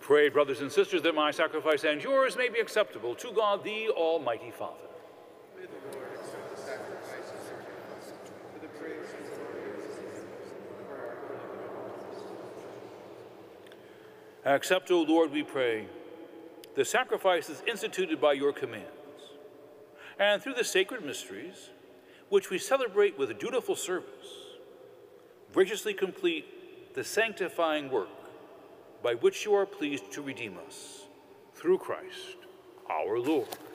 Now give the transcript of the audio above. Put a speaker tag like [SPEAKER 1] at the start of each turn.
[SPEAKER 1] Pray, brothers and sisters, that my sacrifice and yours may be acceptable to God, the Almighty Father.
[SPEAKER 2] May the Lord accept the sacrifices of your Son, for the praise and glory of his name, for our good.
[SPEAKER 1] Accept, O Lord, we pray, the sacrifices instituted by your commands, and through the sacred mysteries, which we celebrate with dutiful service, graciously complete the sanctifying work by which you are pleased to redeem us, through Christ our Lord.